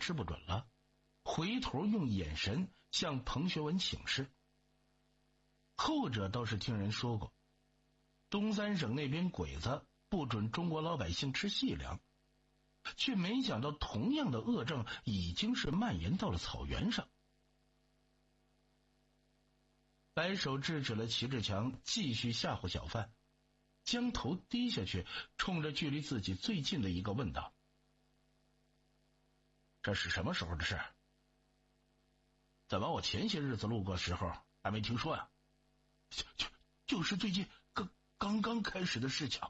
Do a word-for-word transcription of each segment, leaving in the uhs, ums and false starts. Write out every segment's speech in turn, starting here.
吃不准了，回头用眼神向彭学文请示。后者倒是听人说过，东三省那边鬼子不准中国老百姓吃细粮，却没想到同样的恶症已经是蔓延到了草原上。白手制止了齐志强继续吓唬小贩，将头低下去，冲着距离自己最近的一个问道：这是什么时候的事？怎么我前些日子路过时候还没听说呀？就就就是最近刚刚刚开始的事情。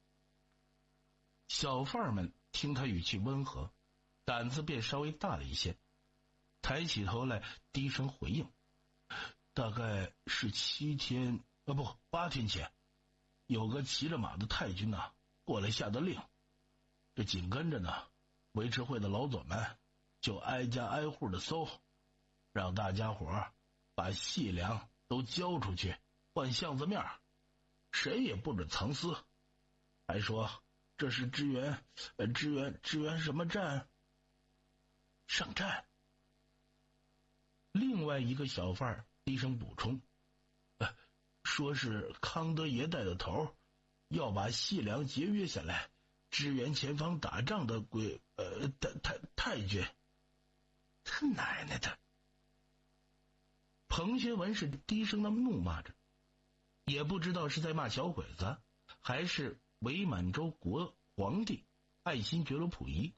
小贩们听他语气温和，胆子便稍微大了一些，抬起头来低声回应：大概是七天啊不八天前，有个骑着马的太君呐、啊、过来下的令，这紧跟着呢，维持会的老总们就挨家挨户的搜，让大家伙把细粮都交出去换巷子面，谁也不准藏私，还说这是支援呃支援支援什么战？上战。另外一个小贩低声补充：呃，说是康德爷带的头，要把细粮节约下来，支援前方打仗的鬼呃太太太君。他奶奶的！彭学文是低声的怒骂着，也不知道是在骂小鬼子，还是伪满洲国皇帝爱新觉罗溥仪。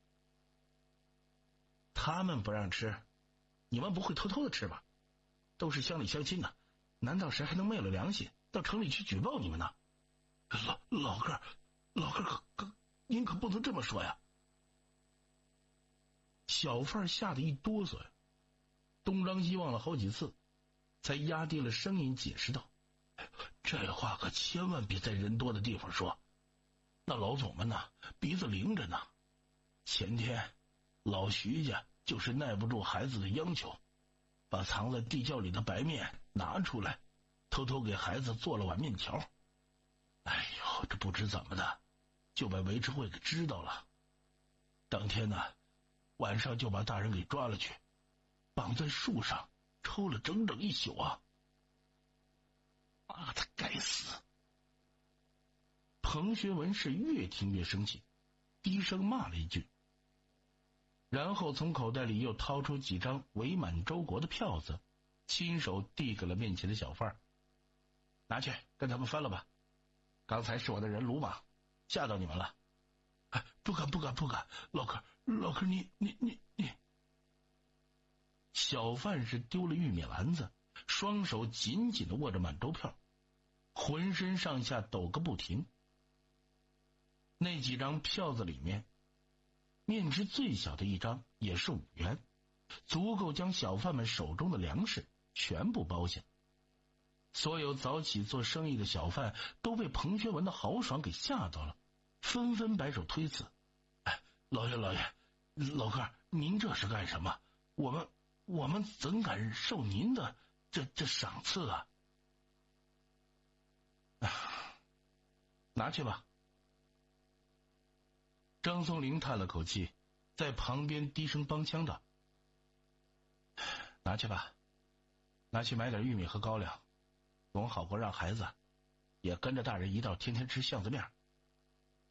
他们不让吃，你们不会偷偷的吃吧？都是乡里乡亲的，难道谁还能昧了良心到城里去举报你们呢？老老哥，老哥可可，您可不能这么说呀！小贩吓得一哆嗦呀，东张西望了好几次，才压低了声音解释道：这话可千万别在人多的地方说，那老总们呢鼻子灵着呢。前天老徐家就是耐不住孩子的央求，把藏在地窖里的白面拿出来，偷偷给孩子做了碗面条。哎呦，这不知怎么的就被维持会给知道了，当天呢晚上就把大人给抓了去，绑在树上抽了整整一宿啊！啊，他该死！彭学文是越听越生气，低声骂了一句，然后从口袋里又掏出几张伪满洲国的票子，亲手递给了面前的小贩：拿去跟他们翻了吧，刚才是我的人鲁莽，吓到你们了。哎，不敢不敢不敢，老哥老哥，你你你你！小贩是丢了玉米篮子，双手紧紧地握着满洲票，浑身上下抖个不停。那几张票子里面，面值最小的一张也是五元，足够将小贩们手中的粮食全部包下。所有早起做生意的小贩都被彭学文的豪爽给吓到了，纷纷摆手推辞：哎，老爷老爷，老哥，您这是干什么？我们我们怎敢受您的这这赏赐啊？拿去吧。张松龄叹了口气，在旁边低声帮腔道：拿去吧，拿去买点玉米和高粱，总好过让孩子也跟着大人一道天天吃巷子面。